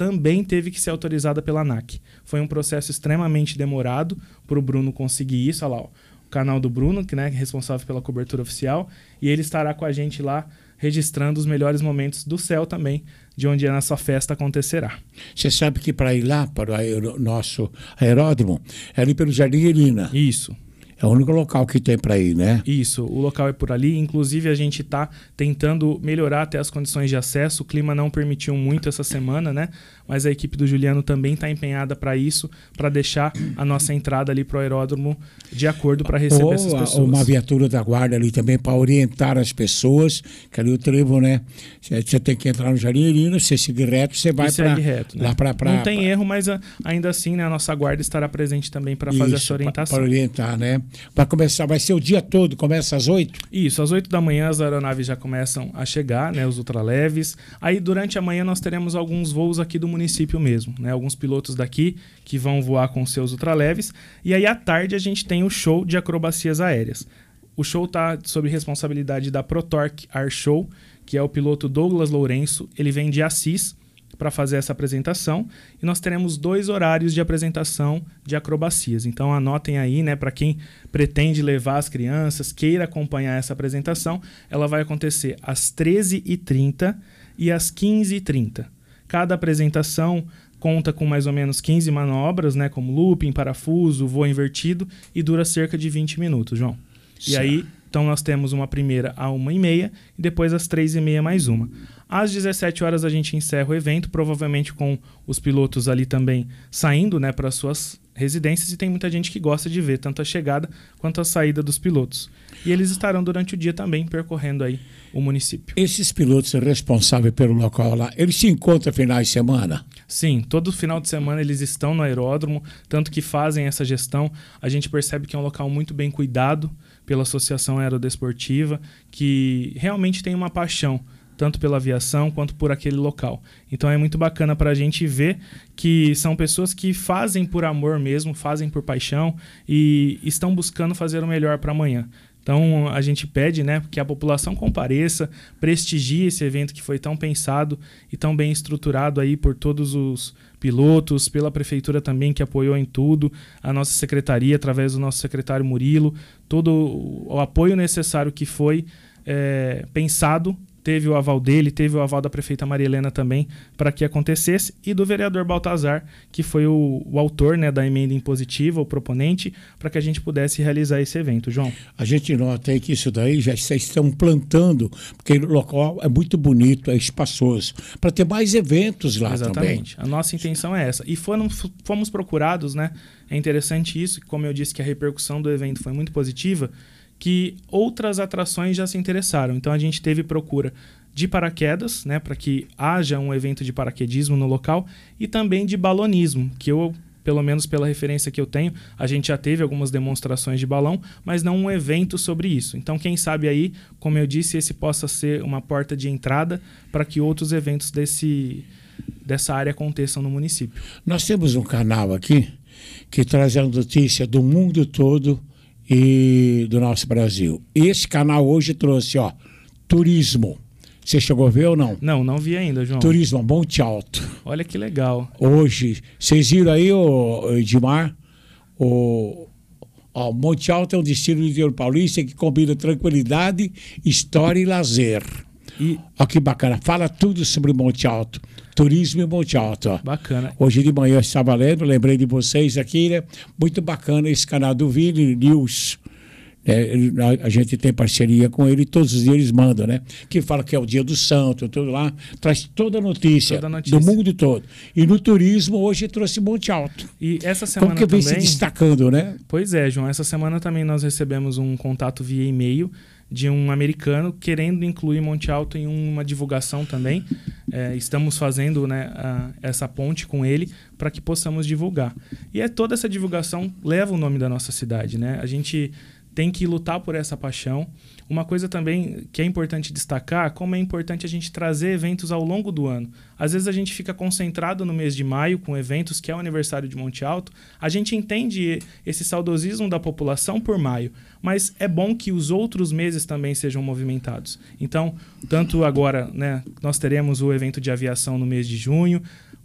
também teve que ser autorizada pela ANAC. Foi um processo extremamente demorado para o Bruno conseguir isso. Olha lá, ó, o canal do Bruno, que, né, é responsável pela cobertura oficial, e ele estará com a gente lá registrando os melhores momentos do céu também, de onde a nossa festa acontecerá. Você sabe que para ir lá, para o nosso aeródromo, é ali pelo Jardim Irina. Isso. É o único local que tem para ir, né? Isso, o local é por ali. Inclusive, a gente está tentando melhorar até as condições de acesso. O clima não permitiu muito essa semana, né? Mas a equipe do Juliano também está empenhada para isso, para deixar a nossa entrada ali para o aeródromo de acordo para receber essas pessoas. Ou uma viatura da guarda ali também para orientar as pessoas, que ali o trevo, né? Você tem que entrar no Jardim Irina, você segue reto, você vai para reto, né? Não tem erro, mas ainda assim, né, a nossa guarda estará presente também para fazer essa orientação. Para orientar, né? Para começar, vai ser o dia todo, começa às 8? Isso, às 8 da manhã as aeronaves já começam a chegar, né, os ultraleves. Aí durante a manhã nós teremos alguns voos aqui do município mesmo, né, alguns pilotos daqui que vão voar com seus ultraleves. E aí à tarde a gente tem o show de acrobacias aéreas. O show está sob responsabilidade da ProTorque Air Show, que é o piloto Douglas Lourenço. Ele vem de Assis para fazer essa apresentação, e nós teremos 2 horários de apresentação de acrobacias. Então anotem aí, né, para quem pretende levar as crianças, queira acompanhar essa apresentação, ela vai acontecer às 13h30 e às 15h30. Cada apresentação conta com mais ou menos 15 manobras, né, como looping, parafuso, voo invertido, e dura cerca de 20 minutos, João. E aí, então nós temos uma primeira às 1h30 e depois às 3h30 mais uma. Às 17 horas a gente encerra o evento, provavelmente com os pilotos ali também saindo, né, para suas residências, e tem muita gente que gosta de ver tanto a chegada quanto a saída dos pilotos. E eles estarão durante o dia também percorrendo aí o município. Esses pilotos responsáveis pelo local lá, eles se encontram finais de semana? Sim, todo final de semana eles estão no aeródromo, tanto que fazem essa gestão. A gente percebe que é um local muito bem cuidado pela Associação Aerodesportiva, que realmente tem uma paixão tanto pela aviação quanto por aquele local. Então é muito bacana para a gente ver que são pessoas que fazem por amor mesmo, fazem por paixão e estão buscando fazer o melhor para amanhã. Então a gente pede, né, que a população compareça, prestigie esse evento que foi tão pensado e tão bem estruturado aí por todos os pilotos, pela prefeitura também que apoiou em tudo, a nossa secretaria através do nosso secretário Murilo, todo o apoio necessário que foi pensado. Teve o aval dele, teve o aval da prefeita Maria Helena também para que acontecesse, e do vereador Baltazar, que foi o autor, né, da emenda impositiva, o proponente, para que a gente pudesse realizar esse evento, João. A gente nota aí que isso daí já vocês estão plantando, porque o local é muito bonito, é espaçoso, para ter mais eventos lá. Exatamente. Também. A nossa intenção é essa. E fomos procurados, né? É interessante isso, como eu disse que a repercussão do evento foi muito positiva, que outras atrações já se interessaram. Então a gente teve procura de paraquedas, né, para que haja um evento de paraquedismo no local, e também de balonismo, que eu, pelo menos pela referência que eu tenho, a gente já teve algumas demonstrações de balão, mas não um evento sobre isso. Então quem sabe aí, como eu disse, esse possa ser uma porta de entrada para que outros eventos dessa área aconteçam no município. Nós temos um canal aqui que traz a notícia do mundo todo e do nosso Brasil. Esse canal hoje trouxe, ó, turismo. Você chegou a ver ou não? Não vi ainda, João. Turismo, Monte Alto. Olha que legal. Hoje, vocês viram aí, Edmar? Monte Alto é um destino do interior paulista que combina tranquilidade, história e lazer. Ó, que bacana. Fala tudo sobre Monte Alto. Turismo em Monte Alto. Ó. Bacana. Hoje de manhã eu estava lendo, lembrei de vocês aqui, né? Muito bacana esse canal do Vini News. A gente tem parceria com ele e todos os dias eles mandam, né? Que fala que é o dia do santo, tudo lá. Traz toda a notícia do mundo todo. E no turismo hoje trouxe Monte Alto. E essa semana como que vem também se destacando, né? Pois é, João. Essa semana também nós recebemos um contato via e-mail de um americano querendo incluir Monte Alto em uma divulgação também. Estamos fazendo, né, essa ponte com ele para que possamos divulgar. E toda essa divulgação leva o nome da nossa cidade, né? A gente tem que lutar por essa paixão. Uma coisa também que é importante destacar, como é importante a gente trazer eventos ao longo do ano. Às vezes a gente fica concentrado no mês de maio com eventos, que é o aniversário de Monte Alto. A gente entende esse saudosismo da população por maio, mas é bom que os outros meses também sejam movimentados. Então, tanto agora, né, nós teremos o evento de aviação no mês de junho,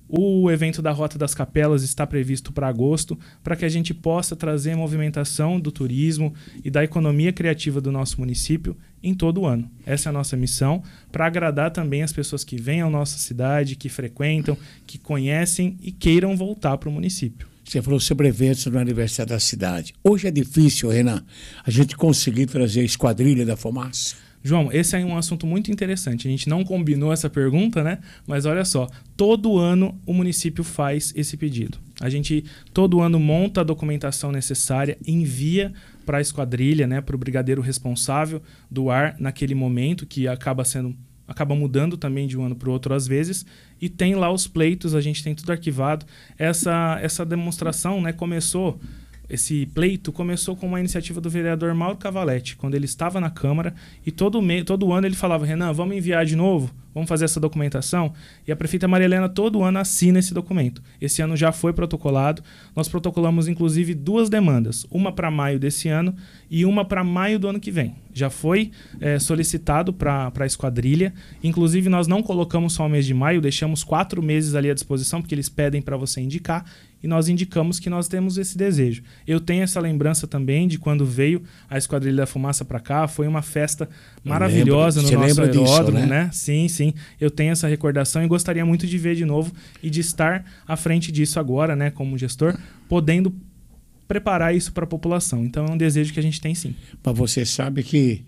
O evento da Rota das Capelas está previsto para agosto, para que a gente possa trazer movimentação do turismo e da economia criativa do nosso município em todo o ano. Essa é a nossa missão, para agradar também as pessoas que vêm à nossa cidade, que frequentam, que conhecem e queiram voltar para o município. Você falou sobre eventos no aniversário da cidade. Hoje é difícil, Renan, a gente conseguir trazer a Esquadrilha da Fumaça? João, esse é um assunto muito interessante. A gente não combinou essa pergunta, né? Mas olha só, todo ano o município faz esse pedido. A gente todo ano monta a documentação necessária, envia para a esquadrilha, né, para o brigadeiro responsável do ar naquele momento, que acaba mudando também de um ano para o outro às vezes, e tem lá os pleitos, a gente tem tudo arquivado. Essa demonstração, né, esse pleito começou com uma iniciativa do vereador Mauro Cavaletti, quando ele estava na Câmara, e todo ano ele falava: Renan, vamos enviar de novo? Vamos fazer essa documentação? E a prefeita Maria Helena todo ano assina esse documento. Esse ano já foi protocolado. Nós protocolamos, inclusive, 2 demandas. Uma para maio desse ano e uma para maio do ano que vem. Já foi solicitado para a esquadrilha. Inclusive, nós não colocamos só o mês de maio, deixamos 4 meses ali à disposição, porque eles pedem para você indicar. E nós indicamos que nós temos esse desejo. Eu tenho essa lembrança também de quando veio a Esquadrilha da Fumaça para cá. Foi uma festa maravilhosa no nosso aeródromo, né? Sim, sim. Eu tenho essa recordação e gostaria muito de ver de novo e de estar à frente disso agora, né, como gestor, podendo preparar isso para a população. Então é um desejo que a gente tem, sim. Mas você sabe que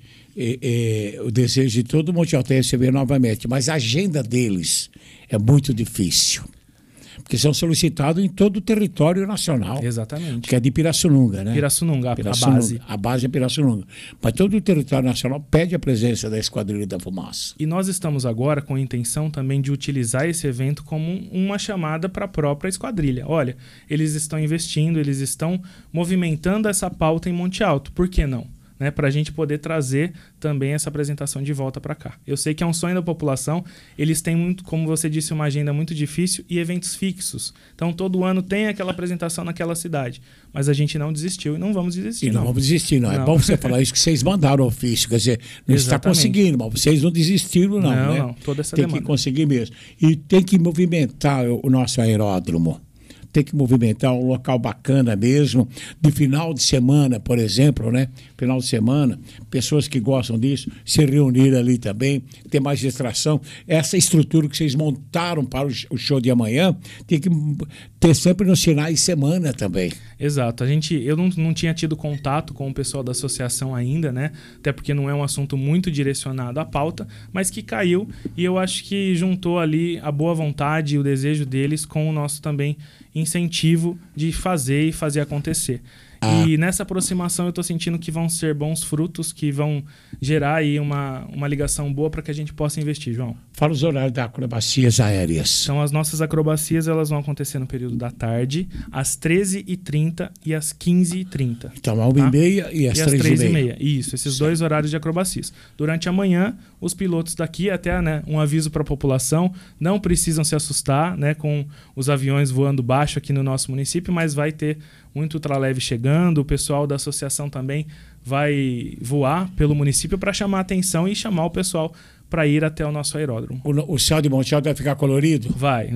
o desejo de todo Monte Altense é ver novamente, mas a agenda deles é muito difícil. Porque são solicitados em todo o território nacional. Exatamente. Que é de Pirassununga, né? Pirassununga, a base. A base é Pirassununga. Mas todo o território nacional pede a presença da Esquadrilha da Fumaça. E nós estamos agora com a intenção também de utilizar esse evento como uma chamada para a própria esquadrilha. Olha, eles estão investindo, eles estão movimentando essa pauta em Monte Alto. Por que não? Né, para a gente poder trazer também essa apresentação de volta para cá. Eu sei que é um sonho da população, eles têm muito, como você disse, uma agenda muito difícil e eventos fixos. Então, todo ano tem aquela apresentação naquela cidade. Mas a gente não desistiu e não vamos desistir. E não vamos desistir, não. É bom você falar isso, que vocês mandaram o ofício. Quer dizer, não está conseguindo, mas vocês não desistiram, não. Né? Não, toda essa tem demanda. Que conseguir mesmo. E tem que movimentar o nosso aeródromo. Tem que movimentar um local bacana mesmo, de final de semana, por exemplo, né? Final de semana, pessoas que gostam disso, se reunir ali também, ter mais distração. Essa estrutura que vocês montaram para o show de amanhã, tem que ter sempre nos finais de semana também. Exato. Eu não tinha tido contato com o pessoal da associação ainda, né? Até porque não é um assunto muito direcionado à pauta, mas que caiu e eu acho que juntou ali a boa vontade e o desejo deles com o nosso também incentivo de fazer e fazer acontecer. E nessa aproximação eu estou sentindo que vão ser bons frutos, que vão gerar aí uma ligação boa para que a gente possa investir, João. Fala os horários das acrobacias aéreas. Então, as nossas acrobacias elas vão acontecer no período da tarde, às 13h30 e às 15h30. Então, às 1h30 e às 3h30. Isso, esses dois horários de acrobacias. Durante a manhã, os pilotos daqui, até né, um aviso para a população, não precisam se assustar né, com os aviões voando baixo aqui no nosso município, mas vai ter muito ultraleve chegando, o pessoal da associação também vai voar pelo município para chamar a atenção e chamar o pessoal para ir até o nosso aeródromo. O céu de Monte Alto vai ficar colorido? Vai.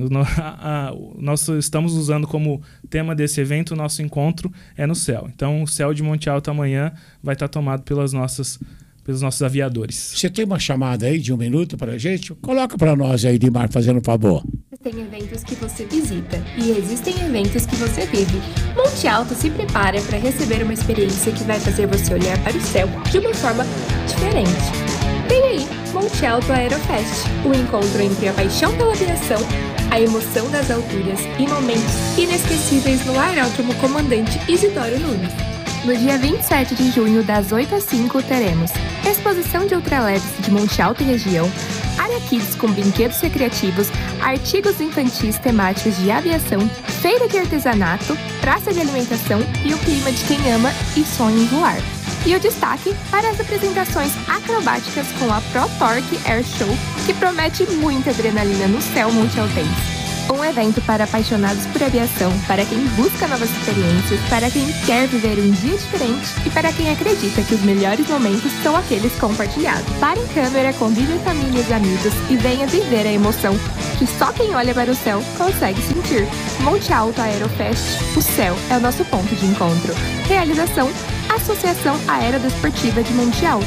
Nós estamos usando como tema desse evento, o nosso encontro é no céu. Então, o céu de Monte Alto amanhã vai estar tomado pelos nossos aviadores. Você tem uma chamada aí de 1 minuto para a gente? Coloca para nós aí, Dimar, fazendo um favor. Tem eventos que você visita e existem eventos que você vive. Monte Alto se prepara para receber uma experiência que vai fazer você olhar para o céu de uma forma diferente. Vem aí, Monte Alto Aerofest, o encontro entre a paixão pela aviação, a emoção das alturas e momentos inesquecíveis no Aeródromo Comandante Isidoro Nunes. No dia 27 de junho, das 8 às 5, teremos exposição de ultraleves de Monte Alto e região, área Kids com brinquedos recreativos, artigos infantis temáticos de aviação, feira de artesanato, praça de alimentação e o clima de quem ama e sonha em voar. E o destaque para as apresentações acrobáticas com a Pro Torque Air Show, que promete muita adrenalina no céu montealtense. Um evento para apaixonados por aviação, para quem busca novas experiências, para quem quer viver um dia diferente e para quem acredita que os melhores momentos são aqueles compartilhados. Pare em câmera, convide famílias e amigos e venha viver a emoção que só quem olha para o céu consegue sentir. Monte Alto Aerofest, o céu é o nosso ponto de encontro. Realização: Associação Aerodesportiva de Monte Alto.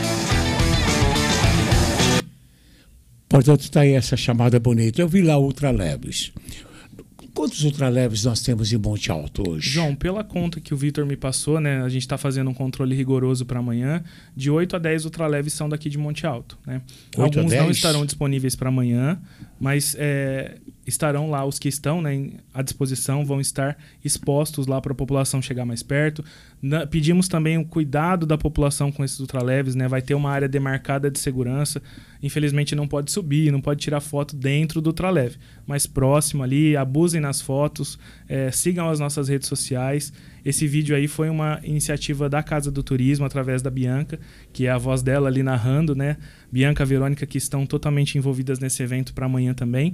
Portanto, está aí essa chamada bonita. Eu vi lá ultraleves. Quantos ultraleves nós temos em Monte Alto hoje? João, pela conta que o Vitor me passou, né, a gente está fazendo um controle rigoroso para amanhã, de 8 a 10 ultraleves são daqui de Monte Alto. Né? Alguns não estarão disponíveis para amanhã, mas estarão lá, os que estão, né, à disposição, vão estar expostos lá para a população chegar mais perto. Pedimos também o cuidado da população com esses ultraleves, né? Vai ter uma área demarcada de segurança. Infelizmente não pode subir, não pode tirar foto dentro do ultraleve, mas próximo ali, abusem nas fotos, sigam as nossas redes sociais. Esse vídeo aí foi uma iniciativa da Casa do Turismo, através da Bianca, que é a voz dela ali narrando, né? Bianca e Verônica, que estão totalmente envolvidas nesse evento para amanhã também.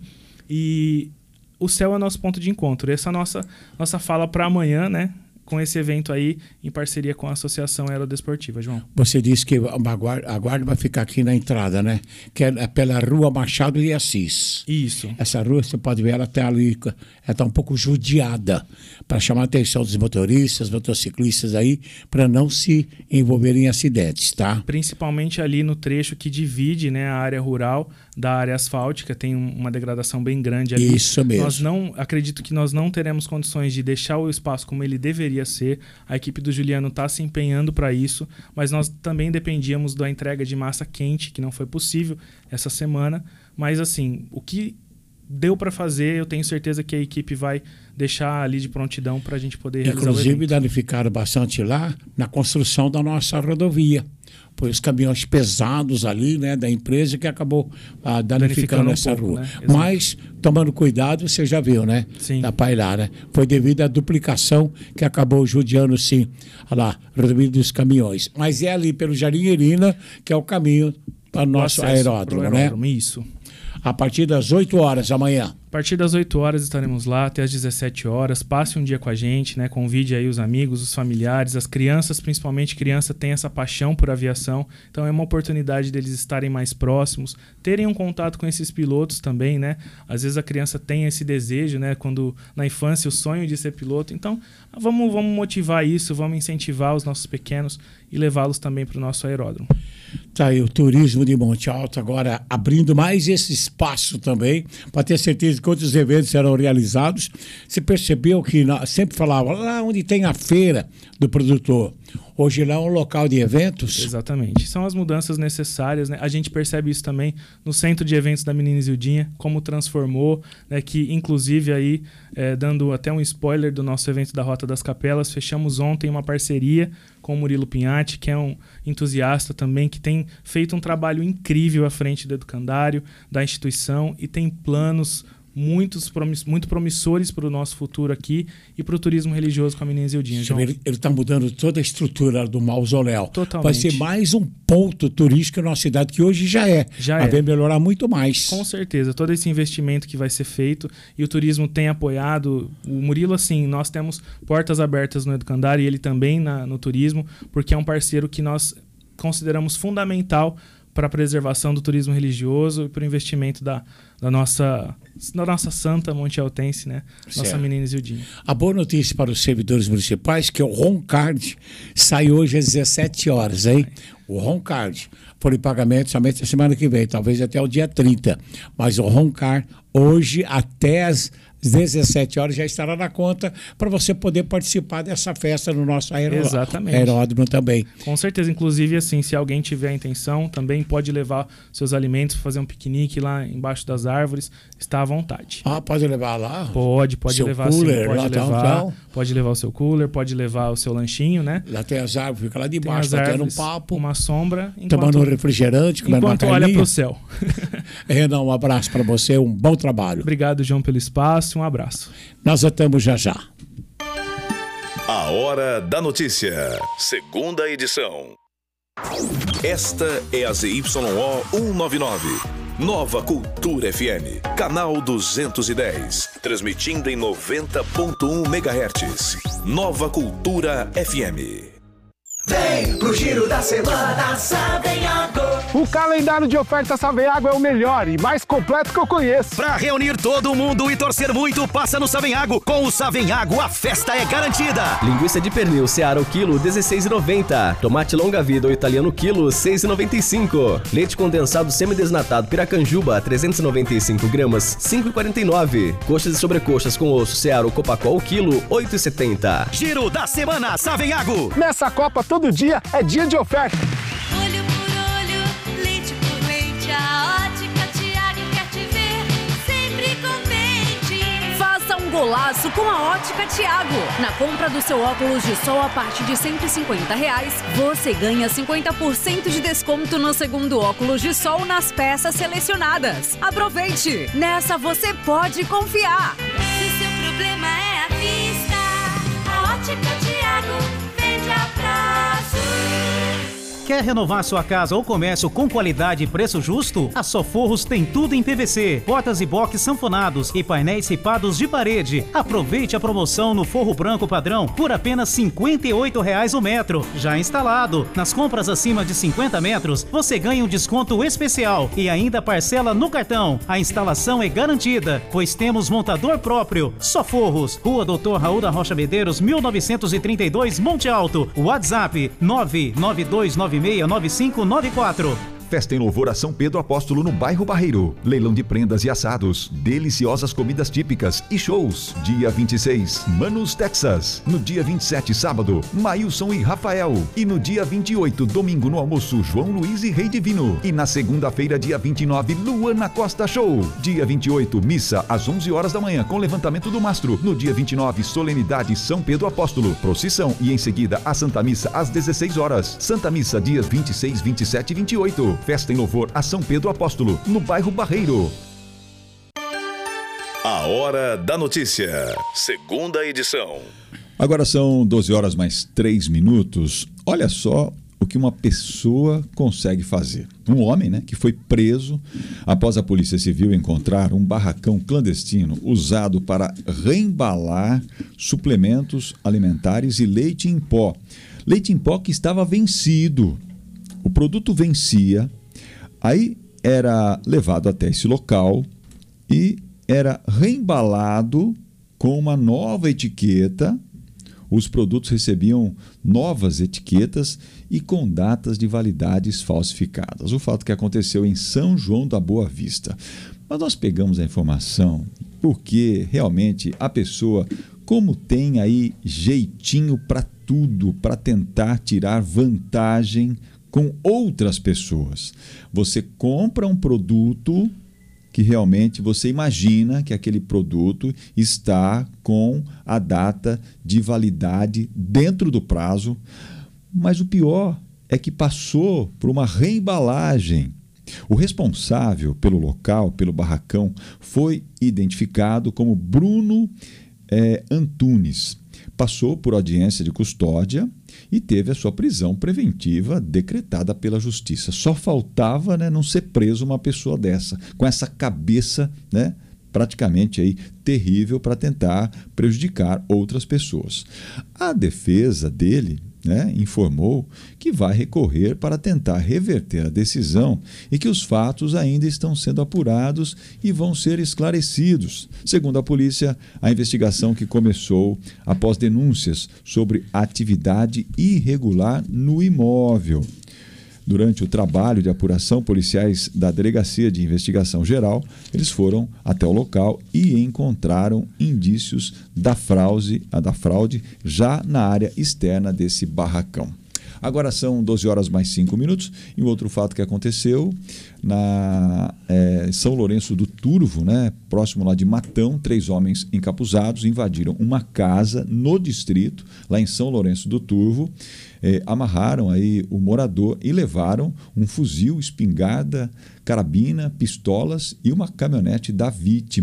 E o céu é o nosso ponto de encontro. Essa é a nossa fala para amanhã, né? Com esse evento aí, em parceria com a Associação Aerodesportiva, João. Você disse que a guarda vai ficar aqui na entrada, né? Que é pela Rua Machado de Assis. Isso. Essa rua, você pode ver, ela está ali, ela está um pouco judiada, para chamar a atenção dos motoristas, motociclistas aí, para não se envolverem em acidentes, tá? Principalmente ali no trecho que divide, né, a área rural da área asfáltica, tem uma degradação bem grande ali. Isso mesmo. Acredito que nós não teremos condições de deixar o espaço como ele deveria ser. A equipe do Juliano está se empenhando para isso, mas nós também dependíamos da entrega de massa quente, que não foi possível essa semana. Mas assim, o que deu para fazer, eu tenho certeza que a equipe vai deixar ali de prontidão para a gente poder realizar o evento. Inclusive danificaram bastante lá na construção da nossa rodovia. Foi os caminhões pesados ali, né, da empresa que acabou danificando essa rua. Né? Mas, tomando cuidado, você já viu, né? Sim. Da Pailá, né? Foi devido à duplicação que acabou judiando, sim, a rodovia dos caminhões. Mas é ali pelo Jardim Irina que é o caminho para o nosso aeródromo, né? Isso. A partir das 8 horas da manhã. A partir das 8 horas estaremos lá até as 17 horas. Passe um dia com a gente, né? Convide aí os amigos, os familiares, as crianças, principalmente criança tem essa paixão por aviação. Então é uma oportunidade deles estarem mais próximos, terem um contato com esses pilotos também, né? Às vezes a criança tem esse desejo, né? Quando na infância o sonho de ser piloto. Então vamos motivar isso, vamos incentivar os nossos pequenos e levá-los também para o nosso aeródromo. Tá aí o turismo de Monte Alto agora abrindo mais esse espaço também, para ter certeza que outros eventos serão realizados. Você percebeu que sempre falava lá onde tem a feira do produtor. Hoje lá é um local de eventos? Exatamente. São as mudanças necessárias, né? A gente percebe isso também no centro de eventos da Menina Isildinha, como transformou, né? Que inclusive aí, dando até um spoiler do nosso evento da Rota das Capelas, fechamos ontem uma parceria com o Murilo Pinhatti, que é um entusiasta também, que tem feito um trabalho incrível à frente do educandário, da instituição, e tem planos muito promissores para o nosso futuro aqui e para o turismo religioso com a Menina Isildinha. Ele está mudando toda a estrutura do mausoléu. Totalmente. Vai ser mais um ponto turístico na nossa cidade, que hoje já é. Mas vai melhorar muito mais. Com certeza. Todo esse investimento que vai ser feito e o turismo tem apoiado. O Murilo, assim, nós temos portas abertas no educandário e ele também no turismo, porque é um parceiro que nós consideramos fundamental para a preservação do turismo religioso e para o investimento da nossa santa montealtense, né? Nossa Menina Isildinha. A boa notícia para os servidores municipais é que o Roncard sai hoje às 17 horas, hein? O Roncard for em pagamento somente a semana que vem, talvez até o dia 30. Mas o Roncard hoje até as 17 horas já estará na conta para você poder participar dessa festa no nosso aeródromo também. Com certeza. Inclusive, assim, se alguém tiver a intenção, também pode levar seus alimentos, fazer um piquenique lá embaixo das árvores. Está à vontade. Pode levar lá? Pode levar cooler, sim. Pode levar. Pode levar o seu cooler, pode levar o seu lanchinho, né? Lá tem as árvores, fica lá debaixo, tá tendo um papo. Uma sombra. Tomando um refrigerante, comendo uma carninha. Enquanto olha para o céu. Renan, um abraço para você, um bom trabalho. Obrigado, João, pelo espaço. Um abraço. Nós voltamos já já. A Hora da Notícia, segunda edição. Esta é a ZYO 199, Nova Cultura FM, canal 210, transmitindo em 90.1 MHz. Nova Cultura FM. Vem pro Giro da Semana Savenhago. O calendário de ofertas Savenhago é o melhor e mais completo que eu conheço. Pra reunir todo mundo e torcer muito, passa no Savenhago. Com o Savenhago, a festa é garantida. Linguiça de pernil Seara o quilo, R$16,90. Tomate longa vida ou italiano quilo, R$6,95. Leite condensado semidesnatado Piracanjuba, 395 gramas, R$5,49. Coxas e sobrecoxas com osso Seara ou Copacol quilo, R$8,70. Giro da Semana Savenhago. Nessa Copa, todo dia é dia de oferta. Olho por olho, leite por leite, a Ótica Thiago quer te ver sempre contente. Faça um golaço com a Ótica Thiago. Na compra do seu óculos de sol a partir de R$150, você ganha 50% de desconto no segundo óculos de sol nas peças selecionadas. Aproveite! Nessa você pode confiar. Se seu problema é a vista, a Ótica Thiago vende a prazo. Quer renovar sua casa ou comércio com qualidade e preço justo? A Soforros tem tudo em PVC, portas e box sanfonados e painéis ripados de parede. Aproveite a promoção no forro branco padrão por apenas R$58 o metro. Já instalado. Nas compras acima de 50 metros, você ganha um desconto especial e ainda parcela no cartão. A instalação é garantida, pois temos montador próprio. Soforros, Rua Dr. Raul da Rocha Medeiros, 1932, Monte Alto. WhatsApp 992969594. Festa em louvor a São Pedro Apóstolo no bairro Barreiro. Leilão de prendas e assados, deliciosas comidas típicas e shows. Dia 26, Manus, Texas. No dia 27, sábado, Maílson e Rafael. E no dia 28, domingo, no almoço, João Luiz e Rei Divino. E na segunda-feira, dia 29, Luana Costa Show. Dia 28, missa às 11 horas da manhã com levantamento do mastro. No dia 29, solenidade São Pedro Apóstolo, procissão e em seguida a Santa Missa às 16 horas. Santa Missa dias 26, 27 e 28. Festa em louvor a São Pedro Apóstolo, no bairro Barreiro. A Hora da Notícia, segunda edição. Agora são 12 horas mais 3 minutos. Olha só o que uma pessoa consegue fazer. Um homem, né, que foi preso após a Polícia Civil encontrar um barracão clandestino usado para reembalar suplementos alimentares e leite em pó. Leite em pó que estava vencido. O produto vencia, aí era levado até esse local e era reembalado com uma nova etiqueta. Os produtos recebiam novas etiquetas e com datas de validades falsificadas. O fato que aconteceu em São João da Boa Vista. Mas nós pegamos a informação porque realmente a pessoa, como tem aí jeitinho para tudo, para tentar tirar vantagem com outras pessoas. Você compra um produto que realmente você imagina que aquele produto está com a data de validade dentro do prazo, mas o pior é que passou por uma reembalagem. O responsável pelo local, pelo barracão, foi identificado como Bruno Antunes. Passou por audiência de custódia e teve a sua prisão preventiva decretada pela Justiça. Só faltava, né, não ser preso uma pessoa dessa, com essa cabeça, né, praticamente aí, terrível para tentar prejudicar outras pessoas. A defesa dele, né, informou que vai recorrer para tentar reverter a decisão e que os fatos ainda estão sendo apurados e vão ser esclarecidos. Segundo a polícia, a investigação que começou após denúncias sobre atividade irregular no imóvel. Durante o trabalho de apuração, policiais da Delegacia de Investigação Geral, eles foram até o local e encontraram indícios da fraude já na área externa desse barracão. Agora são 12 horas mais 5 minutos e um outro fato que aconteceu na São Lourenço do Turvo, né, próximo lá de Matão. 3 homens encapuzados invadiram uma casa no distrito, lá em São Lourenço do Turvo, amarraram aí o morador e levaram um fuzil, espingarda, carabina, pistolas e uma caminhonete da vítima.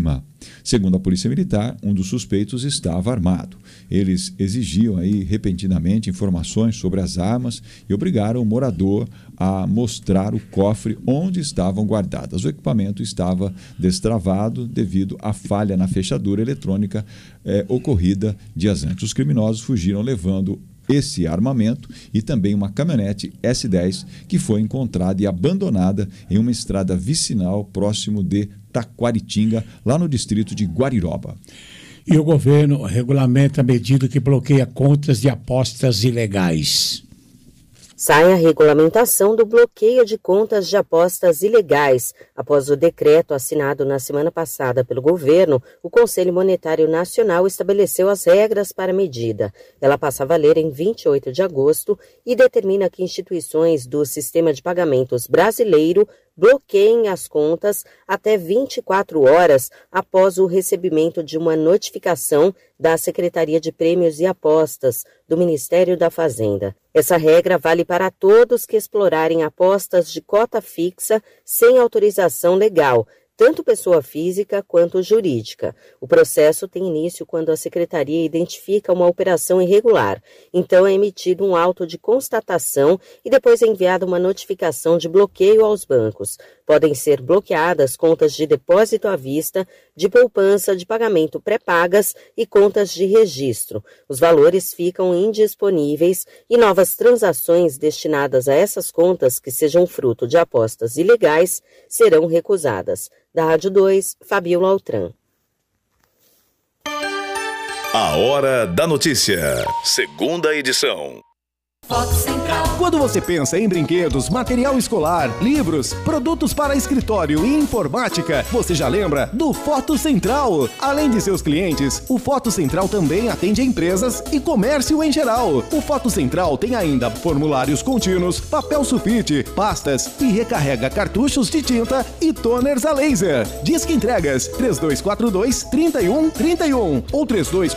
Segundo a Polícia Militar, um dos suspeitos estava armado. Eles exigiam aí repentinamente informações sobre as armas e obrigaram o morador a mostrar o cofre onde estavam guardadas. O equipamento estava destravado devido à falha na fechadura eletrônica ocorrida dias antes. Os criminosos fugiram levando esse armamento e também uma caminhonete S10 que foi encontrada e abandonada em uma estrada vicinal próximo de Taquaritinga, lá no distrito de Guariroba. E o governo regulamenta a medida que bloqueia contas de apostas ilegais. Sai a regulamentação do bloqueio de contas de apostas ilegais. Após o decreto assinado na semana passada pelo governo, o Conselho Monetário Nacional estabeleceu as regras para a medida. Ela passa a valer em 28 de agosto e determina que instituições do sistema de pagamentos brasileiro bloqueiem as contas até 24 horas após o recebimento de uma notificação da Secretaria de Prêmios e Apostas do Ministério da Fazenda. Essa regra vale para todos que explorarem apostas de cota fixa sem autorização legal, tanto pessoa física quanto jurídica. O processo tem início quando a Secretaria identifica uma operação irregular. Então é emitido um auto de constatação e depois é enviada uma notificação de bloqueio aos bancos. Podem ser bloqueadas contas de depósito à vista, de poupança, de pagamento pré-pagas e contas de registro. Os valores ficam indisponíveis e novas transações destinadas a essas contas que sejam fruto de apostas ilegais serão recusadas. Da Rádio 2, Fabiola Altran. A Hora da Notícia, segunda edição. Foto Central. Quando você pensa em brinquedos, material escolar, livros, produtos para escritório e informática, você já lembra do Foto Central. Além de seus clientes, o Foto Central também atende empresas e comércio em geral. O Foto Central tem ainda formulários contínuos, papel sulfite, pastas e recarrega cartuchos de tinta e toners a laser. Disque entregas 3242-3131 ou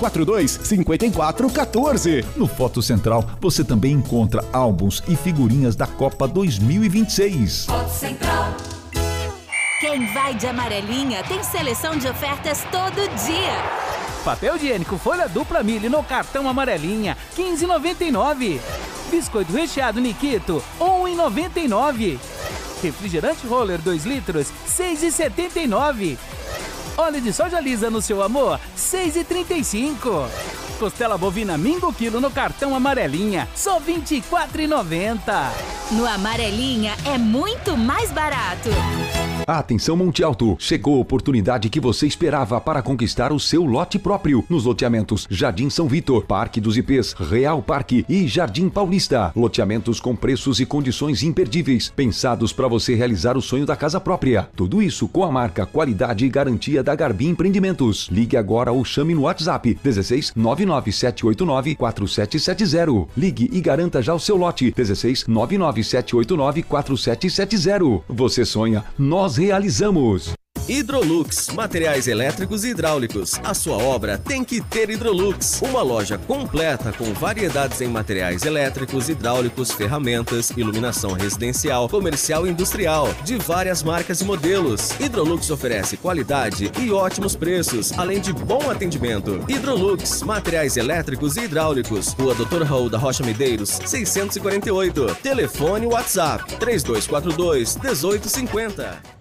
3242-5414. No Foto Central, você também encontra álbuns e figurinhas da Copa 2026. Foto Central. Quem vai de amarelinha tem seleção de ofertas todo dia. Papel higiênico folha dupla milho no cartão amarelinha, R$15,99. Biscoito recheado Nikito, R$1,99. Refrigerante Roller 2 litros, R$6,79. Óleo de soja lisa no seu amor, R$6,35. Costela bovina Mingo quilo no cartão amarelinha, só R$24,90. No amarelinha é muito mais barato. Atenção Monte Alto, chegou a oportunidade que você esperava para conquistar o seu lote próprio nos loteamentos Jardim São Vitor, Parque dos Ipês, Real Parque e Jardim Paulista. Loteamentos com preços e condições imperdíveis, pensados para você realizar o sonho da casa própria. Tudo isso com a marca, qualidade e garantia da Garbi Empreendimentos. Ligue agora ou chame no WhatsApp 16 99789 4770. Ligue e garanta já o seu lote 16 99789 4770. Você sonha, nós realizamos. Hidrolux, materiais elétricos e hidráulicos. A sua obra tem que ter Hidrolux. Uma loja completa com variedades em materiais elétricos, hidráulicos, ferramentas, iluminação residencial, comercial e industrial, de várias marcas e modelos. Hidrolux oferece qualidade e ótimos preços, além de bom atendimento. Hidrolux, materiais elétricos e hidráulicos. Rua Dr. Raul da Rocha Medeiros, 648. Telefone WhatsApp 3242-1850.